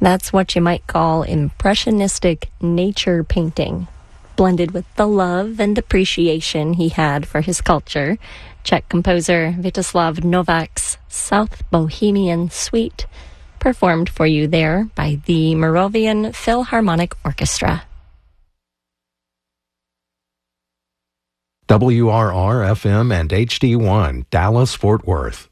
That's what you might call impressionistic nature painting. Blended with the love and appreciation he had for his culture, Czech composer Vítězslav Novak's South Bohemian Suite, performed for you there by the Moravian Philharmonic Orchestra. WRR-FM and HD1, Dallas-Fort Worth.